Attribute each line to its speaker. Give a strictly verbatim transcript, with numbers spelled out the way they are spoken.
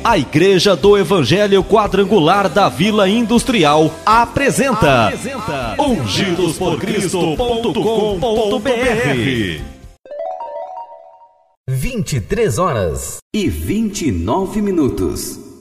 Speaker 1: A Igreja do Evangelho Quadrangular da Vila Industrial apresenta, apresenta ungidos por cristo ponto com ponto br.
Speaker 2: vinte e três horas e vinte e nove minutos.